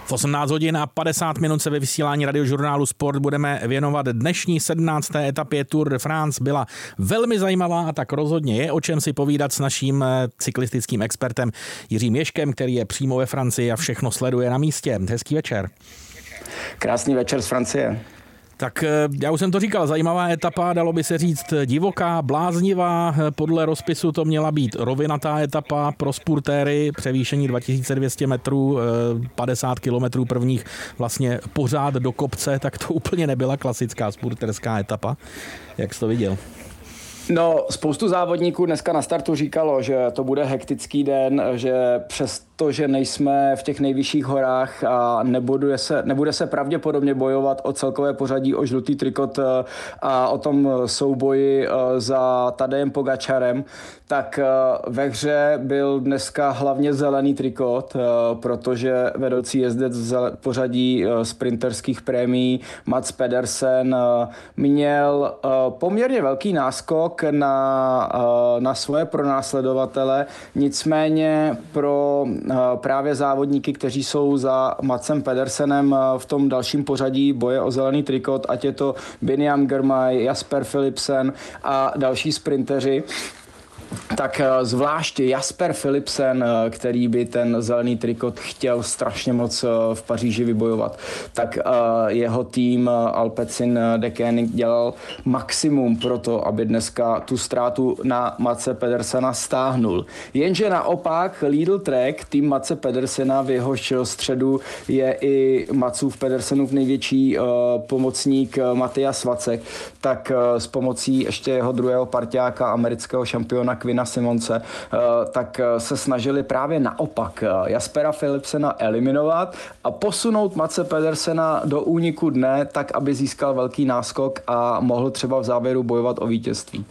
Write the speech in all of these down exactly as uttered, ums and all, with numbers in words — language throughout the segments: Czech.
V osmnáct hodin a padesát minut se ve vysílání radiožurnálu Sport budeme věnovat dnešní sedmnácté etapě Tour de France. Byla velmi zajímavá a tak rozhodně je o čem si povídat s naším cyklistickým expertem Jiřím Ježkem, který je přímo ve Francii a všechno sleduje na místě. Hezký večer. Krásný večer z Francie. Tak já už jsem to říkal, zajímavá etapa, dalo by se říct divoká, bláznivá, podle rozpisu to měla být rovinatá etapa pro spurtéry, převýšení dva tisíce dvě stě metrů, padesát kilometrů prvních vlastně pořád do kopce, tak to úplně nebyla klasická spurterská etapa. Jak jsi to viděl? No, spoustu závodníků dneska na startu říkalo, že to bude hektický den, že přesto, že nejsme v těch nejvyšších horách a nebude se, nebude se pravděpodobně bojovat o celkové pořadí, o žlutý trikot a o tom souboji za Tadejem Pogačarem, tak ve hře byl dneska hlavně zelený trikot, protože vedoucí jezdec v pořadí sprinterských prémií Mats Pedersen měl poměrně velký náskok na, na svoje pronásledovatele, nicméně pro právě závodníky, kteří jsou za Matsem Pedersenem v tom dalším pořadí boje o zelený trikot, ať je to Biniam Girmay, Jasper Philipsen a další sprinteři, tak zvláště Jasper Philipsen, který by ten zelený trikot chtěl strašně moc v Paříži vybojovat, tak jeho tým Alpecin Deceuninck dělal maximum pro to, aby dneska tu ztrátu na Matse Pedersena stáhnul. Jenže naopak Lidl Trek, tým Matse Pedersena, v jehož středu je i Matsův Pedersenův největší pomocník Matthias Vacek, tak s pomocí ještě jeho druhého parťáka, amerického šampiona Quina Simonse, tak se snažili právě naopak Jaspera Philipsena eliminovat a posunout Matse Pedersena do úniku dne, tak aby získal velký náskok a mohl třeba v závěru bojovat o vítězství.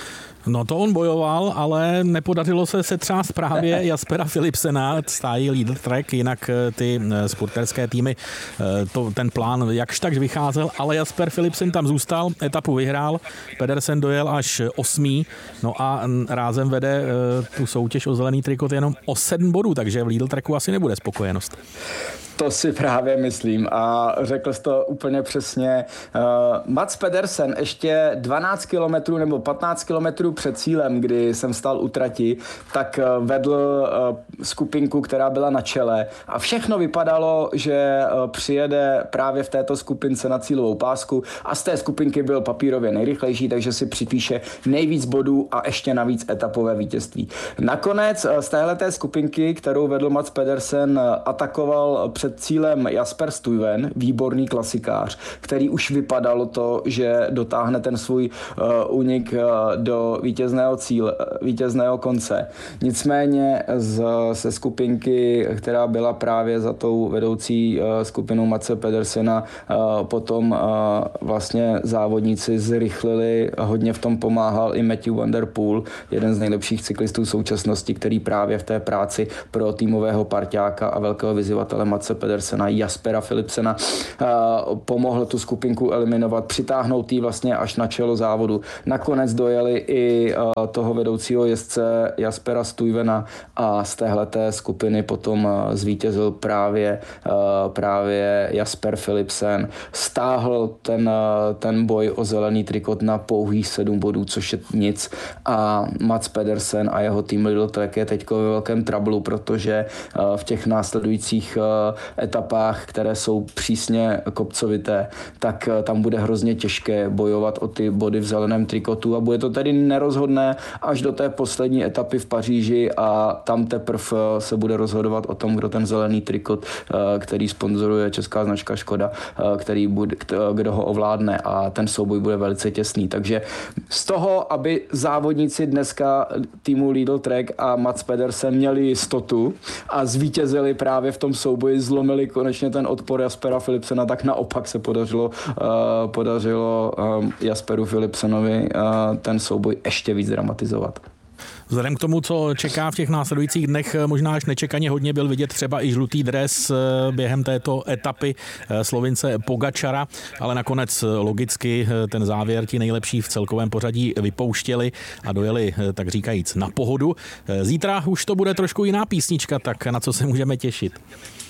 No to on bojoval, ale nepodařilo se setřást právě Jaspera Philipsena, stájí Lidl Trek, jinak ty spurterské týmy, to, ten plán jakž tak vycházel, ale Jasper Philipsen tam zůstal, etapu vyhrál, Pedersen dojel až osmý, no a rázem vede tu soutěž o zelený trikot jenom o sedm bodů, takže v Lidl Treku asi nebude spokojenost. To si právě myslím a řekl jsi to úplně přesně. Uh, Mats Pedersen ještě dvanáct kilometrů nebo patnáct kilometrů před cílem, kdy jsem stál u trati, tak uh, vedl uh, skupinku, která byla na čele a všechno vypadalo, že uh, přijede právě v této skupince na cílovou pásku a z té skupinky byl papírově nejrychlejší, takže si připíše nejvíc bodů a ještě navíc etapové vítězství. Nakonec uh, z téhleté skupinky, kterou vedl Mats Pedersen, uh, atakoval před před cílem Jasper Stuyven, výborný klasikář, který už vypadalo to, že dotáhne ten svůj uh, únik uh, do vítězného cíle, vítězného konce. Nicméně z, se skupinky, která byla právě za tou vedoucí uh, skupinou Matse Pedersena, uh, potom uh, vlastně závodníci zrychlili, hodně v tom pomáhal i Matthew van der Poel, jeden z nejlepších cyklistů současnosti, který právě v té práci pro týmového parťáka a velkého vyzývatele Matse Pedersena, Jaspera Philipsena uh, pomohl tu skupinku eliminovat, přitáhnout jí vlastně až na čelo závodu. Nakonec dojeli i uh, toho vedoucího jezdce Jaspera Stuyvena a z téhleté skupiny potom uh, zvítězil právě, uh, právě Jasper Philipsen. Stáhl ten, uh, ten boj o zelený trikot na pouhých sedm bodů, což je nic. A Mats Pedersen a jeho tým Lidl Trek je teďko ve velkém trablu, protože uh, v těch následujících uh, etapách, které jsou přísně kopcovité, tak tam bude hrozně těžké bojovat o ty body v zeleném trikotu a bude to tedy nerozhodné až do té poslední etapy v Paříži a tam teprv se bude rozhodovat o tom, kdo ten zelený trikot, který sponzoruje česká značka Škoda, který bude, kdo ho ovládne a ten souboj bude velice těsný. Takže z toho, aby závodníci dneska týmu Lidl Trek a Mats Pedersen měli jistotu a zvítězili právě v tom souboji, zlomili konečně ten odpor Jaspera Philipsena, tak naopak se podařilo, uh, podařilo uh, Jasperu Philipsenovi uh, ten souboj ještě víc dramatizovat. Vzhledem k tomu, co čeká v těch následujících dnech, možná až nečekaně hodně byl vidět třeba i žlutý dres během této etapy Slovince Pogačara, ale nakonec logicky ten závěr ti nejlepší v celkovém pořadí vypouštěli a dojeli, tak říkajíc, na pohodu. Zítra už to bude trošku jiná písnička, tak na co se můžeme těšit?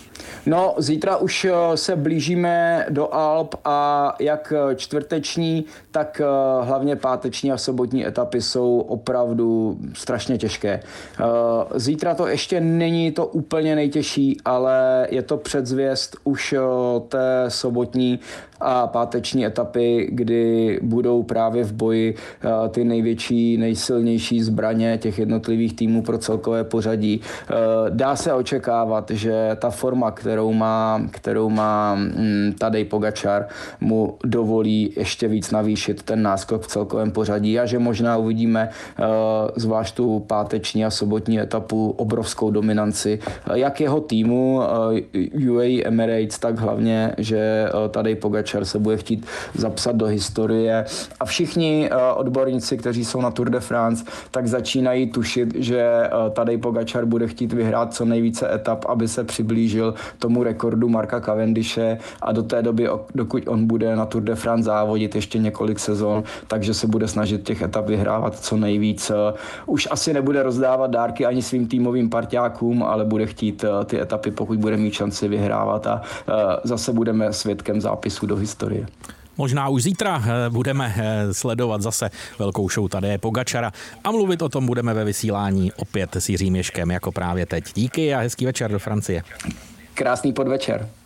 No, zítra už se blížíme do Alp a jak čtvrteční, tak hlavně páteční a sobotní etapy jsou opravdu strašně těžké. Zítra to ještě není to úplně nejtěžší, ale je to předzvěst už té sobotní a páteční etapy, kdy budou právě v boji ty největší, nejsilnější zbraně těch jednotlivých týmů pro celkové pořadí. Dá se očekávat, že ta forma, kterou má, kterou má Tadej Pogačar, mu dovolí ještě víc navýšit ten náskok v celkovém pořadí a že možná uvidíme zvlášť tu páteční a sobotní etapu obrovskou dominanci jak jeho týmu U A E Emirates, tak hlavně, že Tadej Pogačar se bude chtít zapsat do historie a všichni odborníci, kteří jsou na Tour de France, tak začínají tušit, že Tadej Pogačar bude chtít vyhrát co nejvíce etap, aby se přiblížil tomu rekordu Marka Cavendishe a do té doby, dokud on bude na Tour de France závodit ještě několik sezon, takže se bude snažit těch etap vyhrávat co nejvíc. Už asi nebude rozdávat dárky ani svým týmovým parťákům, ale bude chtít ty etapy, pokud bude mít šanci vyhrávat a zase budeme svědkem zápisu do historie. Možná už zítra budeme sledovat zase velkou show Tadeje Pogačara a mluvit o tom budeme ve vysílání opět s Jiřím Ježkem jako právě teď. Díky a hezký večer do Francie. Krásný podvečer.